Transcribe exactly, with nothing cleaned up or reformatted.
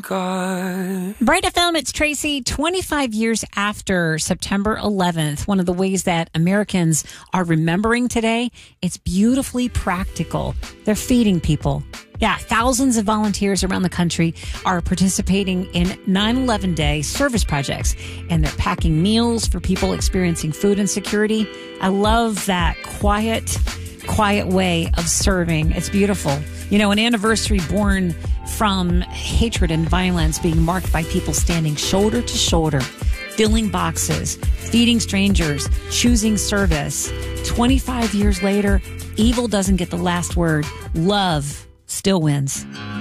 God. Bright F M, it's Tracy. twenty-five years after September eleventh, one of the ways that Americans are remembering today, it's beautifully practical. They're feeding people. Yeah, thousands of volunteers around the country are participating in nine eleven Day service projects, and they're packing meals for people experiencing food insecurity. I love that quiet, quiet way of serving. It's beautiful. You know, an anniversary born from hatred and violence being marked by people standing shoulder to shoulder, filling boxes, feeding strangers, choosing service. twenty-five years later, evil doesn't get the last word. Love still wins.